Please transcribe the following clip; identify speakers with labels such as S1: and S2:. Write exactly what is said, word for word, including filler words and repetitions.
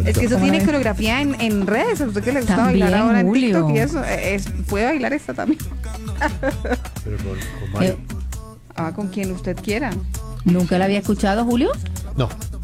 S1: Es que eso
S2: ¿Cómo
S1: tiene
S2: ves?
S1: coreografía en, en redes. A usted que le gusta
S2: También,
S1: bailar ahora en
S2: Julio.
S1: TikTok y eso, es, puede bailar esta también.
S3: Pero con, con Mario.
S2: Eh,
S1: Ah, con quien usted quiera.
S2: ¿Nunca la había escuchado, Julio?
S3: No,